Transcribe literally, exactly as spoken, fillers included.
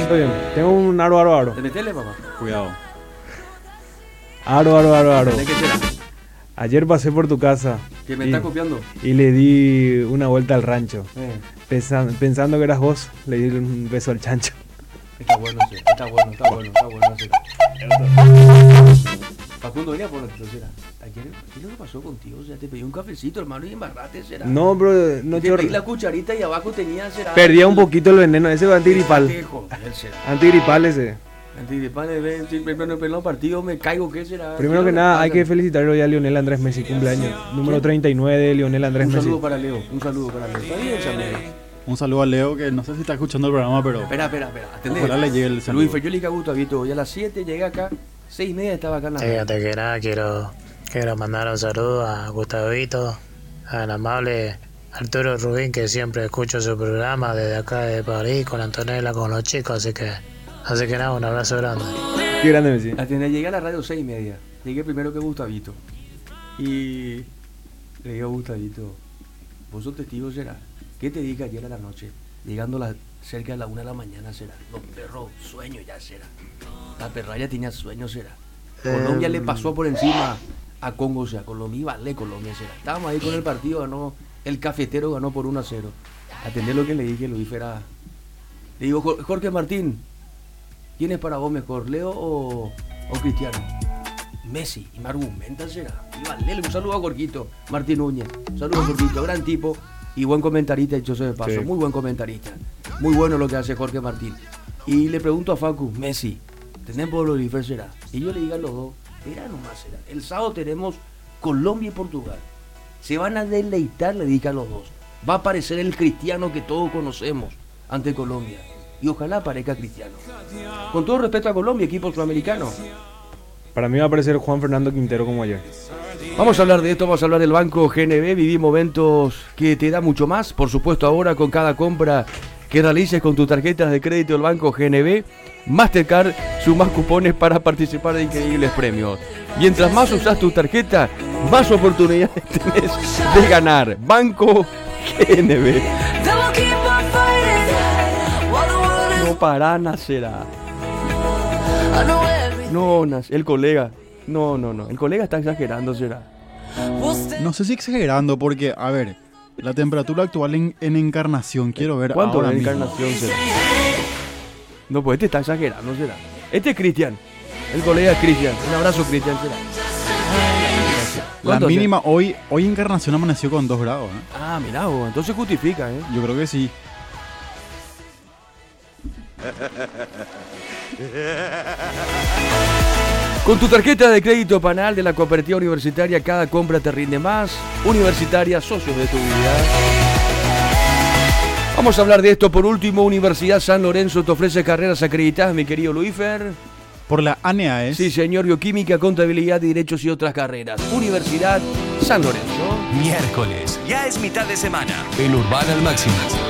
siento bien. Tengo un aro, aro, aro. ¿Te metele, papá? Cuidado. Aro, aro, aro, aro. ¿De qué será? Ayer pasé por tu casa. ¿Que me y, estás copiando? Y le di una vuelta al rancho. Eh. Pensan- pensando que eras vos, le di un beso al chancho. Está bueno, sí. Está bueno, está bueno, está bueno. Sí. Facundo, venía por la tercera. Ayer, ¿qué es lo que pasó contigo? O sea, te pedí un cafecito, hermano, y embarrate, será. No, bro, no te chor- pedí la cucharita y abajo tenía, será. Perdía un poquito el veneno, ese va antigripal. Qué joder, será. Antigripal ese. Antigripal, ven, si me en el partido me caigo, ¿qué será? Primero que nada, hay que felicitarlo ya a Lionel Andrés Messi, cumpleaños. Número treinta y nueve de Lionel Andrés Un Messi. saludo para Leo, un saludo para Leo. Está bien, saludo. Un saludo a Leo, que no sé si está escuchando el programa, pero Espera, espera, espera. Atendé. ojalá le llegue el saludo. Luis, yo le cago a Vito. Y a las siete llegué acá, seis y media estaba acá en la. Fíjate que nada, quiero, quiero mandar un saludo a Gustavito, al amable Arturo Rubín, que siempre escucho su programa desde acá de París, con Antonella, con los chicos, así que, así que nada, un abrazo grande. Qué grande Messi. Atendé, llegué a la radio seis y media. Llegué primero que Gustavito. Y le digo a Gustavito, vos sos testigo, será. ¿Qué te dije ayer a la noche? Llegando la, cerca de la una de la mañana, será. Los perros, sueño ya será. La perraya tenía sueño, será. Colombia Eh, le pasó por encima a Congo, o sea, Colombia, vale Colombia, será. Estábamos ahí con el partido, ganó, el cafetero ganó por uno a cero. Atendé lo que le dije, Luis Fera. Le digo, "Jo- Jorge Martín, ¿quién es para vos mejor, Leo o, o Cristiano? Messi". Y me argumenta, será. Y vale, un saludo a Jorgito, Martín Núñez. Un saludo a Jorgito, gran tipo y buen comentarista, dicho sea de paso. Sí. Muy buen comentarista. Muy bueno lo que hace Jorge Martín. Y le pregunto a Facu, Messi, ¿tenemos los Oliver, será? Y yo le digo a los dos, mira nomás, será. El sábado tenemos Colombia y Portugal. Se van a deleitar, le dije a los dos. Va a aparecer el Cristiano que todos conocemos ante Colombia. Y ojalá aparezca Cristiano. Con todo respeto a Colombia, equipo sudamericano. Para mí va a aparecer Juan Fernando Quintero como ayer. Vamos a hablar de esto, vamos a hablar del Banco G N B. Vivir momentos que te da mucho más. Por supuesto, ahora con cada compra que realices con tus tarjetas de crédito del Banco G N B, Mastercard suma cupones para participar de increíbles premios. Mientras más usas tu tarjeta, más oportunidades tenés de ganar. Banco G N B. No para nacerá. No, Nas- el colega. No, no, no. El colega está exagerando, será. No sé si exagerando, porque, a ver, la temperatura actual en, en Encarnación, quiero ver ¿Cuánto ahora de mismo. encarnación será? No, pues este está exagerando, será. Este es Cristian. El colega es Cristian. Un abrazo, Cristian, será. La ¿Cuánto mínima hoy, hoy Encarnación amaneció con dos grados, ¿eh? será? Ah, mirá, vos, entonces justifica, ¿eh? Yo creo que sí. Con tu tarjeta de crédito Panal de la Cooperativa Universitaria, cada compra te rinde más. Universitaria, socios de tu vida. Vamos a hablar de esto por último. Universidad San Lorenzo te ofrece carreras acreditadas, mi querido Luífer. Por la A N E A S. Sí, señor, bioquímica, contabilidad, derechos y otras carreras. Universidad San Lorenzo. Miércoles, ya es mitad de semana. En Urbana al máximo.